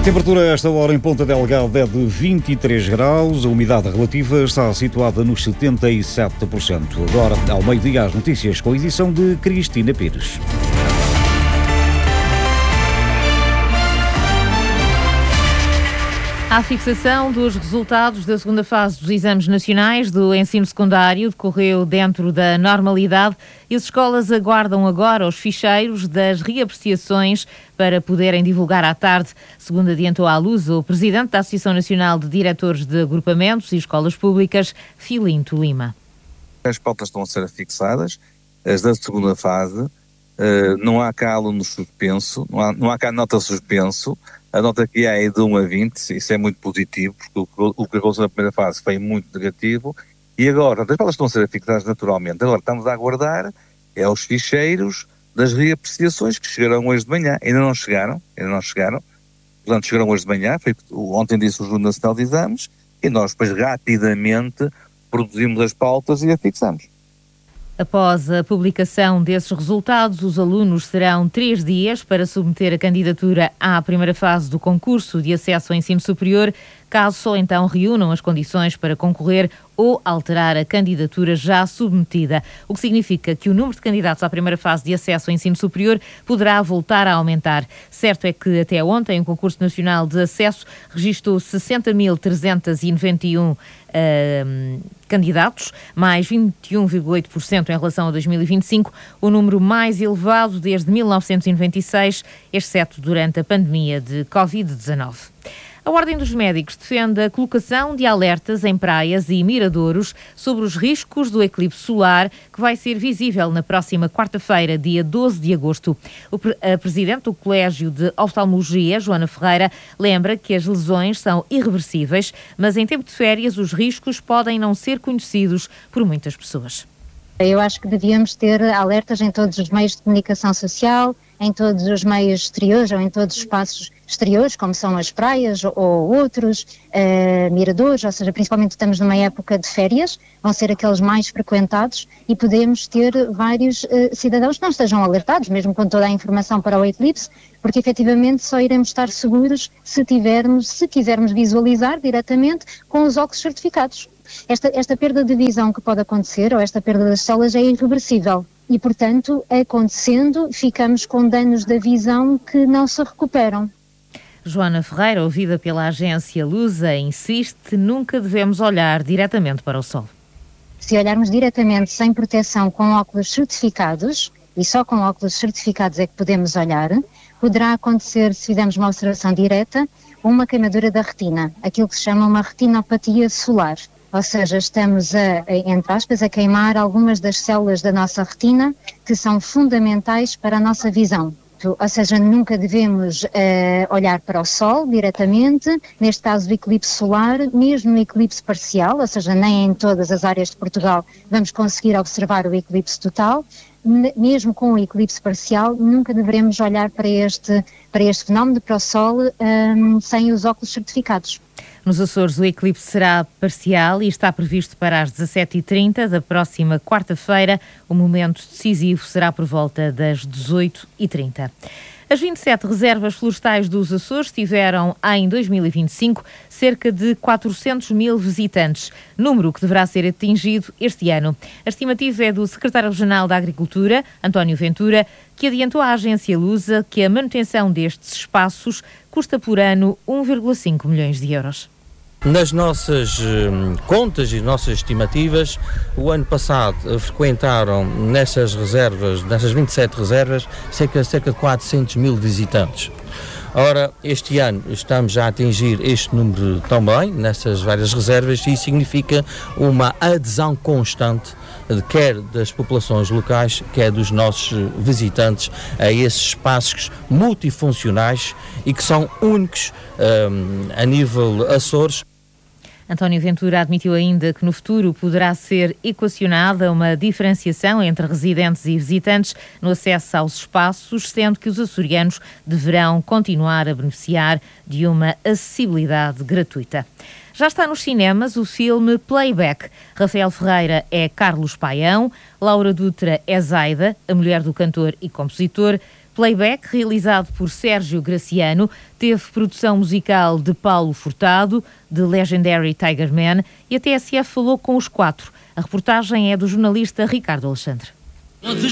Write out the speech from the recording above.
Temperatura a esta hora em Ponta Delgada é de 23 graus, a umidade relativa está situada nos 77%. Agora, ao meio-dia, as notícias com a edição de Cristina Pires. A fixação dos resultados da segunda fase dos exames nacionais do ensino secundário decorreu dentro da normalidade e as escolas aguardam agora os ficheiros das reapreciações para poderem divulgar à tarde, segundo adiantou à luz o presidente da Associação Nacional de Diretores de Agrupamentos e Escolas Públicas, Filinto Lima. As pautas estão a ser fixadas, as da segunda fase, não há cá aluno suspenso, não há cá nota suspenso. A nota que há é de 1 a 20, isso é muito positivo, porque o que aconteceu na primeira fase foi muito negativo, e agora, as pautas estão a ser fixadas naturalmente, agora estamos a aguardar os ficheiros das reapreciações que chegarão hoje de manhã, ainda não chegaram, portanto chegaram hoje de manhã, ontem disse o Júri Nacional de Exames, e nós depois rapidamente produzimos as pautas e as fixamos. Após a publicação desses resultados, os alunos terão 3 dias para submeter a candidatura à primeira fase do concurso de acesso ao ensino superior, caso só então reúnam as condições para concorrer ou alterar a candidatura já submetida, o que significa que o número de candidatos à primeira fase de acesso ao ensino superior poderá voltar a aumentar. Certo é que até ontem o Concurso Nacional de Acesso registrou 60.391 candidatos, mais 21,8% em relação a 2025, o número mais elevado desde 1996, exceto durante a pandemia de Covid-19. A Ordem dos Médicos defende a colocação de alertas em praias e miradouros sobre os riscos do eclipse solar, que vai ser visível na próxima quarta-feira, dia 12 de agosto. A presidente do Colégio de Oftalmologia, Joana Ferreira, lembra que as lesões são irreversíveis, mas em tempo de férias os riscos podem não ser conhecidos por muitas pessoas. Eu acho que devíamos ter alertas em todos os meios de comunicação social, em todos os meios exteriores ou em todos os espaços exteriores, como são as praias ou outros miradores, ou seja, principalmente estamos numa época de férias, vão ser aqueles mais frequentados e podemos ter vários cidadãos que não estejam alertados, mesmo com toda a informação para o eclipse, porque efetivamente só iremos estar seguros se quisermos visualizar diretamente com os óculos certificados. Esta perda de visão que pode acontecer, ou esta perda das células, é irreversível. E, portanto, acontecendo, ficamos com danos da visão que não se recuperam. Joana Ferreira, ouvida pela agência Lusa, insiste que nunca devemos olhar diretamente para o sol. Se olharmos diretamente sem proteção com óculos certificados, e só com óculos certificados é que podemos olhar, poderá acontecer, se fizermos uma observação direta, uma queimadura da retina, aquilo que se chama uma retinopatia solar. Ou seja, estamos entre aspas, a queimar algumas das células da nossa retina que são fundamentais para a nossa visão. Ou seja, nunca devemos olhar para o sol diretamente, neste caso do eclipse solar, mesmo no eclipse parcial, ou seja, nem em todas as áreas de Portugal vamos conseguir observar o eclipse total. Mesmo com o eclipse parcial, nunca devemos olhar para este fenómeno, para o sol, sem os óculos certificados. Nos Açores, o eclipse será parcial e está previsto para as 17h30 da próxima quarta-feira. O momento decisivo será por volta das 18h30. As 27 reservas florestais dos Açores tiveram, em 2025, cerca de 400 mil visitantes, número que deverá ser atingido este ano. A estimativa é do secretário regional da Agricultura, António Ventura, que adiantou à agência Lusa que a manutenção destes espaços custa por ano 1,5 milhões de euros. Nas nossas contas e nossas estimativas, o ano passado frequentaram nessas 27 reservas, cerca de 400 mil visitantes. Ora, este ano estamos já a atingir este número também, nessas várias reservas, e isso significa uma adesão constante, quer das populações locais, quer dos nossos visitantes, a esses espaços multifuncionais e que são únicos a nível Açores. António Ventura admitiu ainda que no futuro poderá ser equacionada uma diferenciação entre residentes e visitantes no acesso aos espaços, sendo que os açorianos deverão continuar a beneficiar de uma acessibilidade gratuita. Já está nos cinemas o filme Playback. Rafael Ferreira é Carlos Paião, Laura Dutra é Zaida, a mulher do cantor e compositor. Playback, realizado por Sérgio Graciano, teve produção musical de Paulo Furtado, de Legendary Tiger Man, e a TSF falou com os 4. A reportagem é do jornalista Ricardo Alexandre. Podes